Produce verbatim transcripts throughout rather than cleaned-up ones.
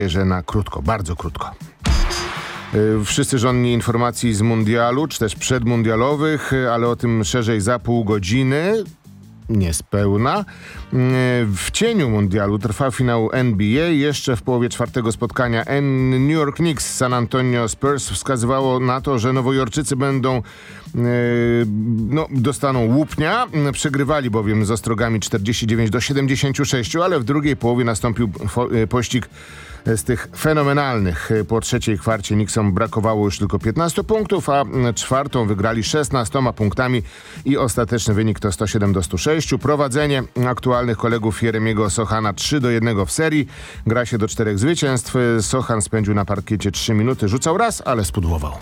że na krótko, bardzo krótko. Wszyscy żądni informacji z mundialu, czy też przedmundialowych, ale o tym szerzej za pół godziny. Niespełna. W cieniu mundialu trwa finał N B A. Jeszcze w połowie czwartego spotkania New York Knicks San Antonio Spurs wskazywało na to, że Nowojorczycy będą no, dostaną łupnia. Przegrywali bowiem z Ostrogami czterdzieści dziewięć do siedemdziesięciu sześciu, ale w drugiej połowie nastąpił pościg z tych fenomenalnych. Po trzeciej kwarcie Knicksom brakowało już tylko piętnastu punktów, a czwartą wygrali szesnastoma punktami i ostateczny wynik to sto siedem do stu sześciu. Prowadzenie aktualnych kolegów Jeremiego Sochana trzy do jednego w serii. Gra się do czterech zwycięstw. Sochan spędził na parkiecie trzy minuty. Rzucał raz, ale spudłował.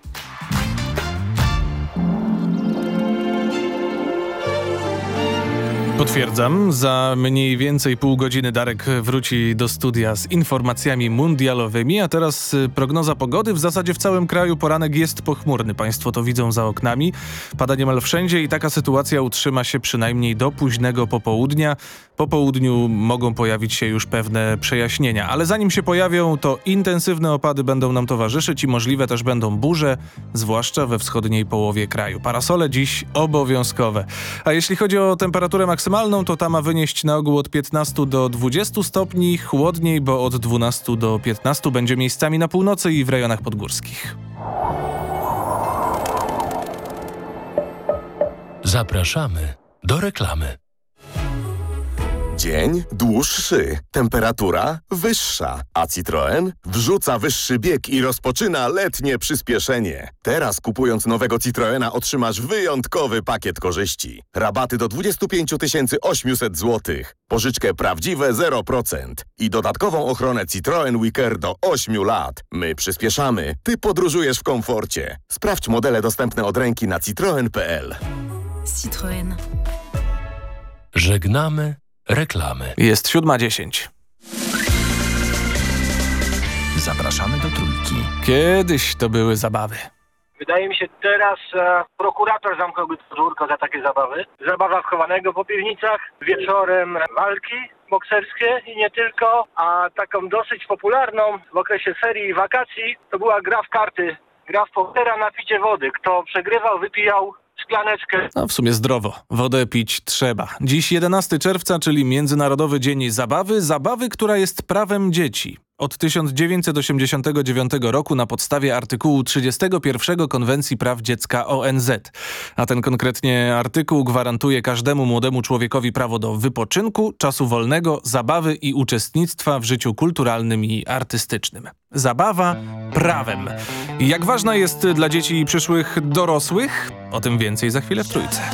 Potwierdzam, za mniej więcej pół godziny Darek wróci do studia z informacjami mundialowymi, a teraz prognoza pogody. W zasadzie w całym kraju poranek jest pochmurny. Państwo to widzą za oknami. Pada niemal wszędzie i taka sytuacja utrzyma się przynajmniej do późnego popołudnia. Po południu mogą pojawić się już pewne przejaśnienia, ale zanim się pojawią, to intensywne opady będą nam towarzyszyć i możliwe też będą burze, zwłaszcza we wschodniej połowie kraju. Parasole dziś obowiązkowe. A jeśli chodzi o temperaturę maksymalną, to ta ma wynieść na ogół od piętnastu do dwudziestu stopni, chłodniej, bo od dwunastu do piętnastu będzie miejscami na północy i w rejonach podgórskich. Zapraszamy do reklamy. Dzień dłuższy, temperatura wyższa, a Citroen wrzuca wyższy bieg i rozpoczyna letnie przyspieszenie. Teraz kupując nowego Citroena otrzymasz wyjątkowy pakiet korzyści. Rabaty do dwudziestu pięciu tysięcy osiemset złotych, pożyczkę prawdziwe zero procent i dodatkową ochronę Citroen WeCare do ośmiu lat. My przyspieszamy, ty podróżujesz w komforcie. Sprawdź modele dostępne od ręki na citroen kropka p l. Citroen. Żegnamy reklamy. Jest siódma dziesięć. Zapraszamy do Trójki. Kiedyś to były zabawy. Wydaje mi się, teraz e, prokurator zamknąłby podwórko za takie zabawy. Zabawa wchowanego po piwnicach, wieczorem walki bokserskie i nie tylko, a taką dosyć popularną w okresie ferii i wakacji to była gra w karty, gra w pokera na picie wody. Kto przegrywał, wypijał szklaneczkę. No w sumie zdrowo. Wodę pić trzeba. Dziś jedenastego czerwca, czyli Międzynarodowy Dzień Zabawy. Zabawy, która jest prawem dzieci. Od tysiąc dziewięćset osiemdziesiątego dziewiątego roku na podstawie artykułu trzydziestego pierwszego Konwencji Praw Dziecka O N Z. A ten konkretnie artykuł gwarantuje każdemu młodemu człowiekowi prawo do wypoczynku, czasu wolnego, zabawy i uczestnictwa w życiu kulturalnym i artystycznym. Zabawa prawem. Jak ważna jest dla dzieci i przyszłych dorosłych? O tym więcej za chwilę w Trójce.